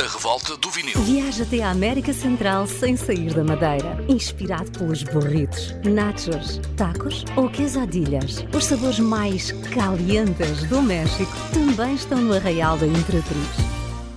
A revolta do vinil. Viaja até a América Central sem sair da Madeira. Inspirado pelos burritos, nachos, tacos ou quesadillas. Os sabores mais calientes do México também estão no Arraial da Imperatriz.